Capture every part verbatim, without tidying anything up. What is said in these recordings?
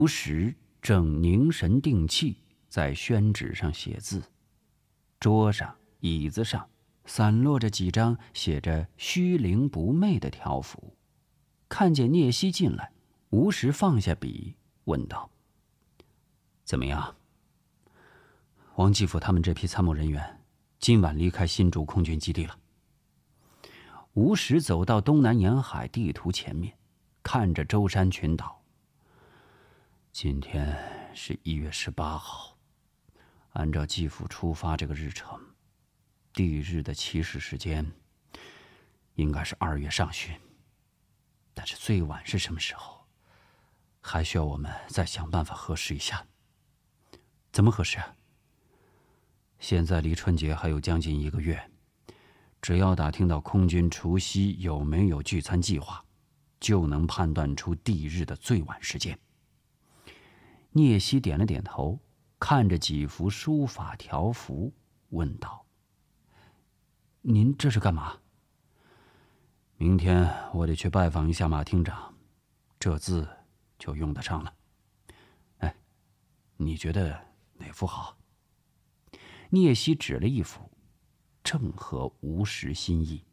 吴石正凝神定气，在宣纸上写字。桌上、椅子上散落着几张写着“虚灵不昧”的条幅。看见聂西进来，吴石放下笔，问道：“怎么样？王继甫他们这批参谋人员今晚离开新竹空军基地了。”吴石走到东南沿海地图前面，看着舟山群岛。今天是一月十八号，按照继甫出发这个日程，地日的起始时间应该是二月上旬，但是最晚是什么时候，还需要我们再想办法核实一下。怎么核实啊？现在离春节还有将近一个月，只要打听到空军除夕有没有聚餐计划，就能判断出地日的最晚时间。聂西点了点头，看着几幅书法条幅，问道：“您这是干嘛？”“明天我得去拜访一下马厅长，这字就用得上了。哎，你觉得哪幅好？”聂西指了一幅，正合吴石心意。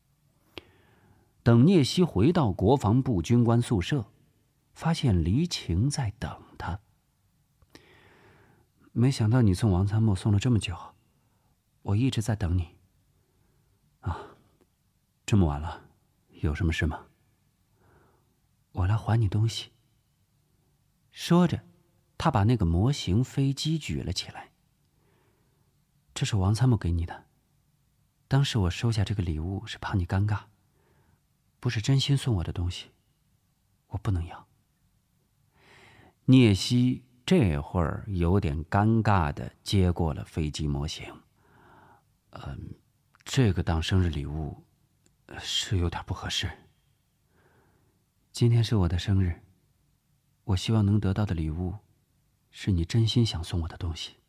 等聂西回到国防部军官宿舍，发现黎晴在等他。“没想到你送王参谋送了这么久，我一直在等你。”“啊，这么晚了，有什么事吗？”“我来还你东西。”说着，他把那个模型飞机举了起来。“这是王参谋给你的，当时我收下这个礼物是怕你尴尬，不是真心送我的东西，我不能要。”聂西这会儿有点尴尬地接过了飞机模型。“嗯，这个当生日礼物是有点不合适。今天是我的生日，我希望能得到的礼物是你真心想送我的东西。”“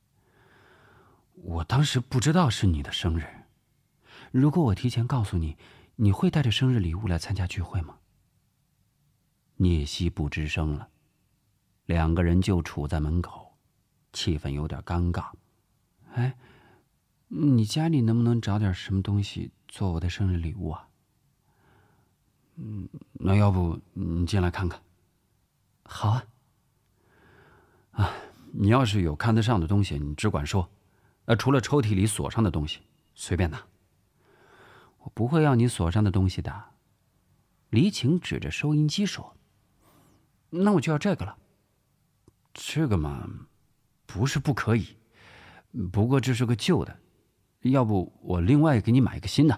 我当时不知道是你的生日，如果我提前告诉你，你会带着生日礼物来参加聚会吗？”聂西不吱声了，两个人就处在门口，气氛有点尴尬。“哎，你家里能不能找点什么东西做我的生日礼物啊？”“嗯，那要不你进来看看？”“好啊。”“啊，你要是有看得上的东西，你只管说。呃，除了抽屉里锁上的东西，随便拿。”“我不会要你锁上的东西的。”黎晴指着收音机说。“那我就要这个了。”“这个嘛，不是不可以，不过这是个旧的，要不我另外给你买一个新的。”“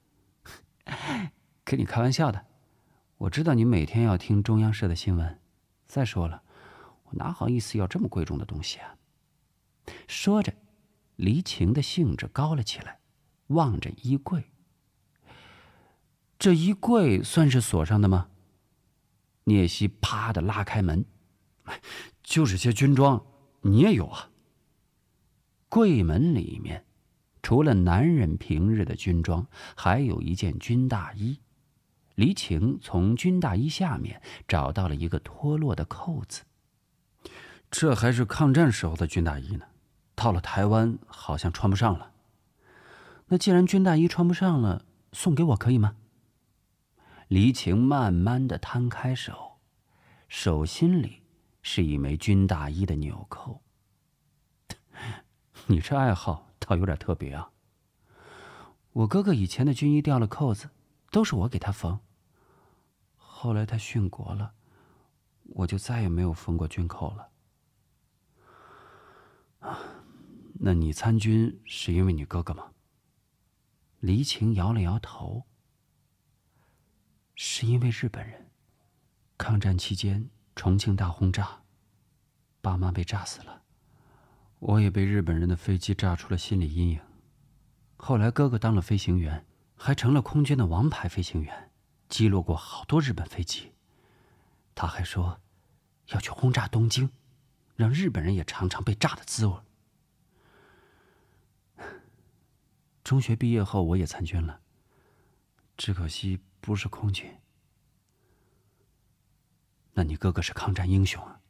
跟你开玩笑的，我知道你每天要听中央社的新闻。再说了，我哪好意思要这么贵重的东西啊？”说着，黎晴的兴致高了起来，望着衣柜。“这衣柜算是锁上的吗？”聂西啪地拉开门。“就是些军装，你也有啊。”柜门里面，除了男人平日的军装，还有一件军大衣。黎晴从军大衣下面找到了一个脱落的扣子。“这还是抗战时候的军大衣呢，到了台湾好像穿不上了。那既然军大衣穿不上了，送给我可以吗？”黎晴慢慢地摊开手，手心里是一枚军大衣的纽扣。“你这爱好倒有点特别啊。我哥哥以前的军衣掉了扣子，都是我给他缝。后来他殉国了，我就再也没有缝过军扣了。”“啊，那你参军是因为你哥哥吗？”黎晴摇了摇头。“是因为日本人。抗战期间，重庆大轰炸，爸妈被炸死了，我也被日本人的飞机炸出了心理阴影。后来哥哥当了飞行员，还成了空军的王牌飞行员，击落过好多日本飞机。他还说要去轰炸东京，让日本人也尝尝被炸的滋味。”中学毕业后我也参军了，只可惜不是空军。“那你哥哥是抗战英雄啊。”